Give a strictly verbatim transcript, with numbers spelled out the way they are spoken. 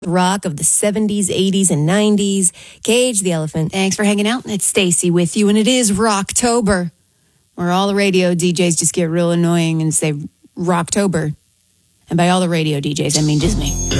rock of the seventies, eighties, and nineties. Cage the Elephant. Thanks for hanging out. It's Stacy with you, and it is Rocktober, where all the radio D Js just get real annoying and say Rocktober. And by all the radio D Js, I mean just me.